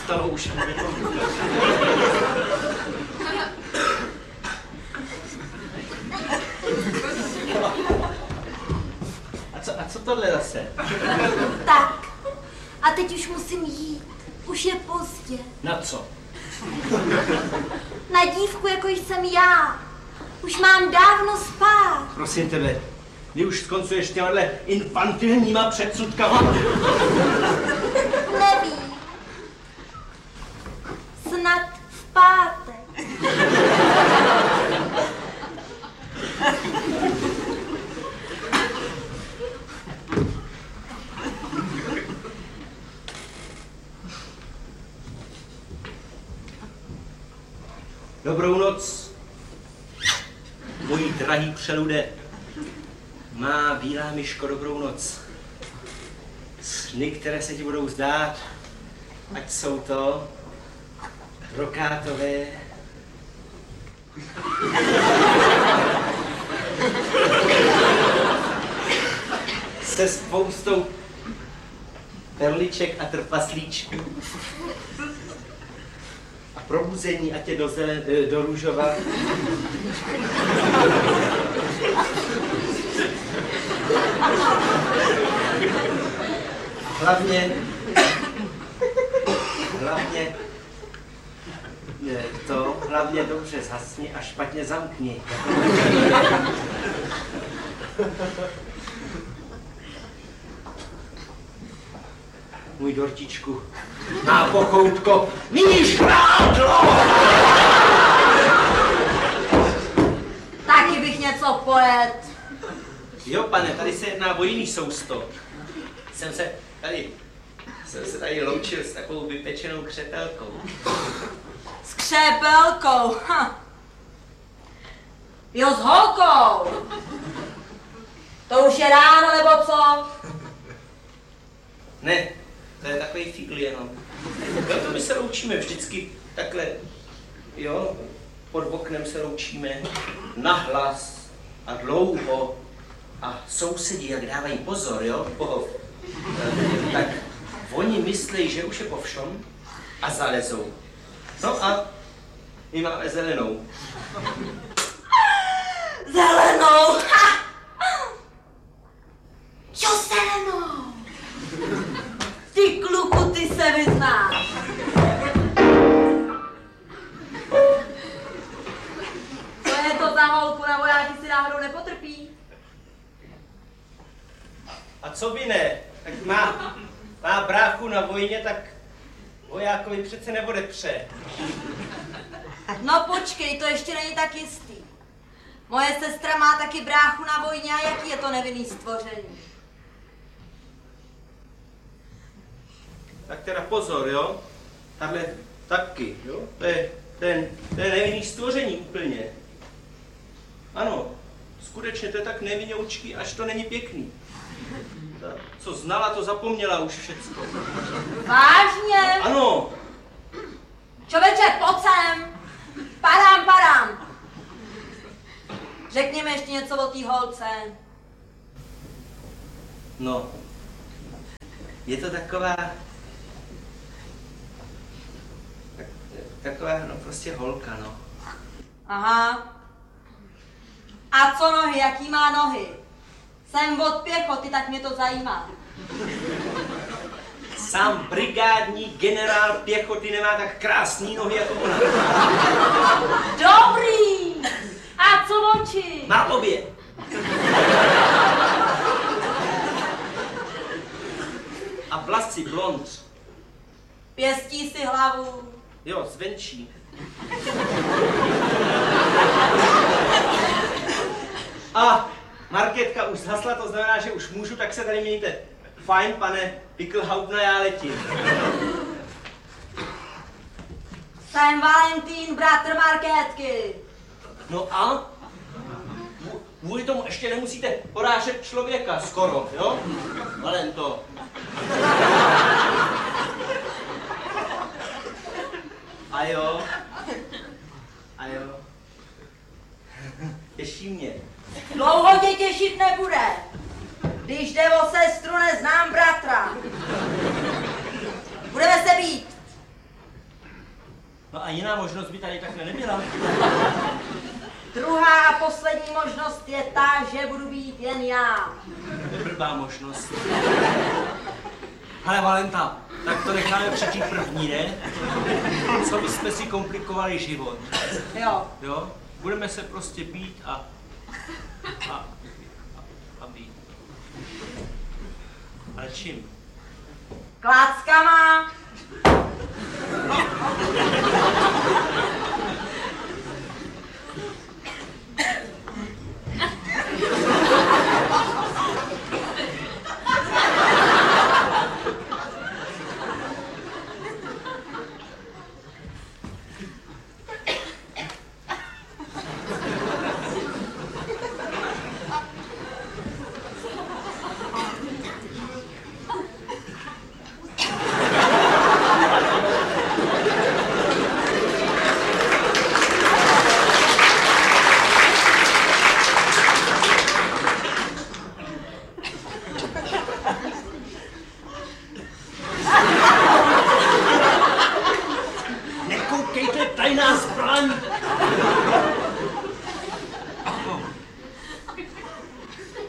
stalo už mluvit. A co tohle zase? Tak, a teď už musím jít. Už je pozdě. Na co? Na dívku, jako jsem já. Už mám dávno spát. Prosím tebe, kdy už skoncuješ s těmahle infantilníma předsudkama? Nevím. Snad v pátek. Dobrou noc, můj drahý přelude. Má bílá myško, dobrou noc. Sny, které se ti budou zdát, ať jsou to brokátové, se spoustou perliček a trpaslíčků. A probuzení, ať je do růžova. Hlavně dobře zhasni a špatně zamkni. Můj dortičku, má pochoutko, míš prádlo! Taky bych něco pojet. Jo, pane, tady se jedná o jiný sousto. Jsem se tady loučil s takovou vypečenou křepelkou. S křepelkou, Jo, s holkou. To už je ráno, nebo co? Ne, to je takový fígl jenom. Jo, to my se loučíme vždycky takhle, jo, pod oknem se loučíme, nahlas a dlouho. A sousedi, jak dávají pozor, jo, tak oni myslí, že už je po všom a zalezou. No a my máme zelenou. Zelenou! Jo, zelenou! Ty kluku, ty se vyznáš. Co je to za holku, na vojáky si náhodou nepotrpí? A co by ne? Tak má bráchu na vojně, tak vojákovi přece neodepře. No počkej, to ještě není tak jistý. Moje sestra má taky bráchu na vojně a jaký je to nevinný stvoření? Tak teda pozor, jo? Tahle taky, jo? To je nevinný stvoření úplně. Ano, skutečně to je tak nevinoučký, až to není pěkný. Ta, co znala, to zapomněla už všecko. Vážně? Ano. Čověče, pojď sem. Padám. Řekni mi ještě něco o té holce. No, je to taková, no prostě holka, no. Aha. A co nohy, jaký má nohy? Jsem od pěchoty, tak mě to zajímá. Sám brigádní generál pěchoty nemá tak krásný nohy jako ona. Dobrý! A co oči? Má obě. A vlasy blond. Pěstí si hlavu. Jo, zvenčí. A Markétka už zhasla, to znamená, že už můžu, tak se tady mějte. Fajn, pane Pickelhauptna, já letím. Jsem Valentín, bratr Markétky. No a? Kvůli tomu ještě nemusíte porážet člověka skoro, jo? Valento. A jo. Těší mě. Dlouho tě těšit nebude. Když jde o sestru, neznám bratra. Budeme se být. No a jiná možnost by tady takhle nebyla. Druhá a poslední možnost je ta, že budu být jen já. To je blbá možnost. Hele Valenta, tak to necháme přečít první, ne? Co bychom si komplikovali život. Jo. Jo? Budeme se prostě být a být. Ale čím? Kláckama. Nekoukejte, tajná zbraň!